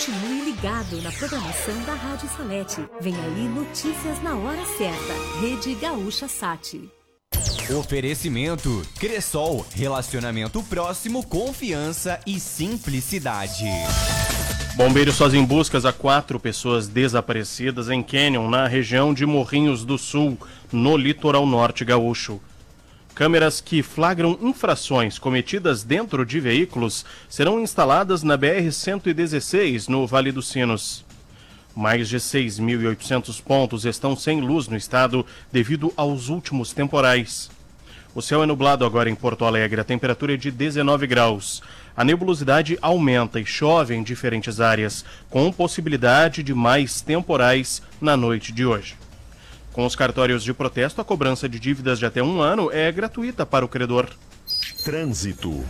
Continue ligado na programação da Rádio Salete. Vem aí notícias na hora certa. Rede Gaúcha Sat. Oferecimento Cressol, relacionamento próximo, confiança e simplicidade. Bombeiros fazem buscas a 4 pessoas desaparecidas em Canyon, na região de Morrinhos do Sul, no litoral norte gaúcho. Câmeras que flagram infrações cometidas dentro de veículos serão instaladas na BR-116, no Vale dos Sinos. Mais de 6.800 pontos estão sem luz no estado devido aos últimos temporais. O céu é nublado agora em Porto Alegre, a temperatura é de 19 graus. A nebulosidade aumenta e chove em diferentes áreas, com possibilidade de mais temporais na noite de hoje. Com os cartórios de protesto, a cobrança de dívidas de até 1 ano é gratuita para o credor. Trânsito.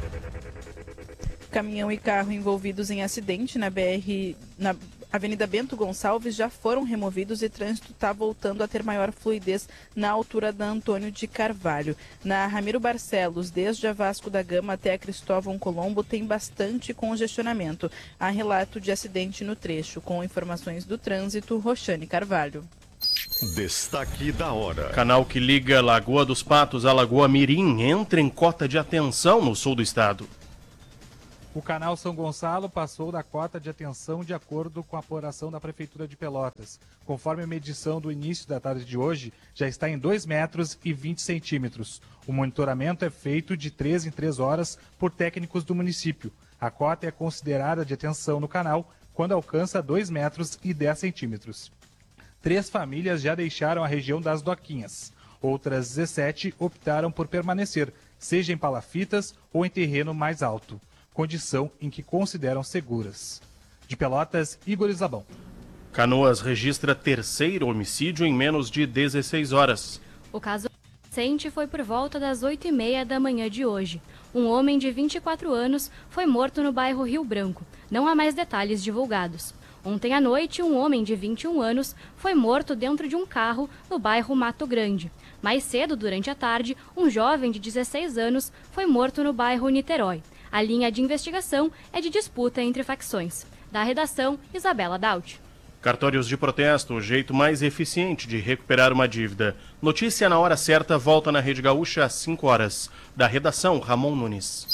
Caminhão e carro envolvidos em acidente na Avenida Bento Gonçalves já foram removidos e trânsito está voltando a ter maior fluidez na altura da Antônio de Carvalho. Na Ramiro Barcelos, desde a Vasco da Gama até a Cristóvão Colombo, tem bastante congestionamento. Há relato de acidente no trecho. Com informações do trânsito, Roxane Carvalho. Destaque da hora. Canal que liga Lagoa dos Patos à Lagoa Mirim entra em cota de atenção no sul do estado. O canal São Gonçalo passou da cota de atenção de acordo com a apuração da Prefeitura de Pelotas. Conforme a medição do início da tarde de hoje, já está em 2 metros e 20 centímetros. O monitoramento é feito de 3 em 3 horas por técnicos do município. A cota é considerada de atenção no canal quando alcança 2 metros e 10 centímetros. 3 famílias já deixaram a região das Doquinhas. Outras 17 optaram por permanecer, seja em palafitas ou em terreno mais alto, condição em que consideram seguras. De Pelotas, Igor Isabão. Canoas registra 3º homicídio em menos de 16 horas. O caso recente foi por volta das 8h30 da manhã de hoje. Um homem de 24 anos foi morto no bairro Rio Branco. Não há mais detalhes divulgados. Ontem à noite, um homem de 21 anos foi morto dentro de um carro no bairro Mato Grande. Mais cedo, durante a tarde, um jovem de 16 anos foi morto no bairro Niterói. A linha de investigação é de disputa entre facções. Da redação, Isabela Daut. Cartórios de protesto, o jeito mais eficiente de recuperar uma dívida. Notícia na hora certa, volta na Rede Gaúcha às 5 horas. Da redação, Ramon Nunes.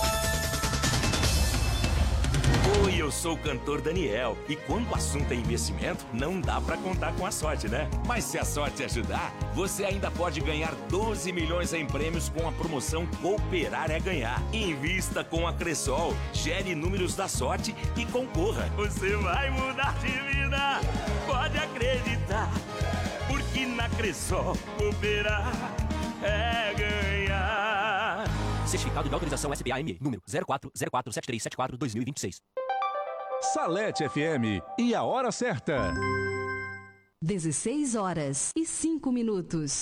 Oi, eu sou o cantor Daniel. E quando o assunto é investimento, não dá pra contar com a sorte, né? Mas se a sorte ajudar, você ainda pode ganhar 12 milhões em prêmios com a promoção Cooperar é Ganhar. Invista com a Cressol, gere números da sorte e concorra. Você vai mudar de vida, pode acreditar. Porque na Cressol, cooperar é ganhar. Certificado de autorização SBAM, número 04047374-2026. Salete FM e a hora certa. 16 horas e 5 minutos.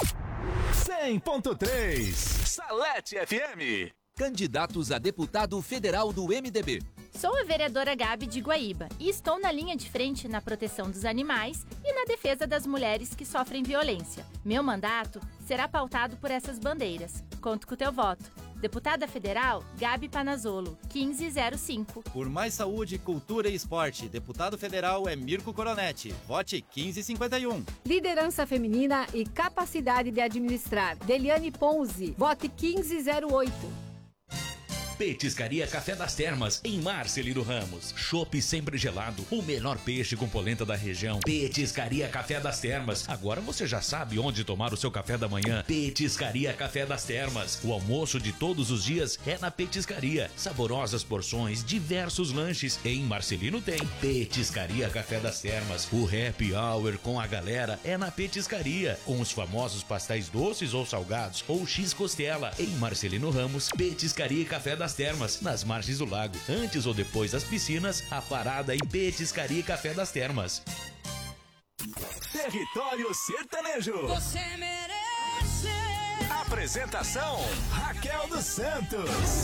100.3 Salete FM. Candidatos a deputado federal do MDB. Sou a vereadora Gabi de Guaíba e estou na linha de frente na proteção dos animais e na defesa das mulheres que sofrem violência. Meu mandato será pautado por essas bandeiras. Conto com o teu voto. Deputada Federal, Gabi Panazzolo, 1505. Por mais saúde, cultura e esporte, deputado federal é Mirko Coronetti. Vote 1551. Liderança feminina e capacidade de administrar, Deliane Ponzi. Vote 1508. Petiscaria Café das Termas, em Marcelino Ramos. Chopp sempre gelado, o melhor peixe com polenta da região. Petiscaria Café das Termas. Agora você já sabe onde tomar o seu café da manhã. Petiscaria Café das Termas. O almoço de todos os dias é na Petiscaria. Saborosas porções, diversos lanches. Em Marcelino tem Petiscaria Café das Termas. O happy hour com a galera é na Petiscaria. Com os famosos pastéis doces ou salgados ou X-costela. Em Marcelino Ramos, Petiscaria Café das Termas, nas margens do lago. Antes ou depois das piscinas, a parada em Petiscaria Café das Termas. Território Sertanejo. Você merece. Apresentação: Raquel dos Santos.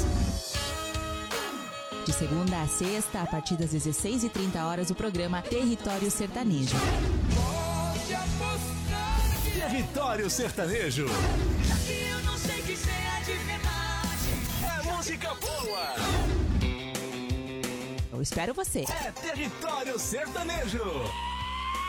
De segunda a sexta, a partir das 16h30, o programa Território Sertanejo. Pode apostar. Território Sertanejo. Aqui eu não sei que seja de verdade. É música boa. Eu espero você. É Território Sertanejo.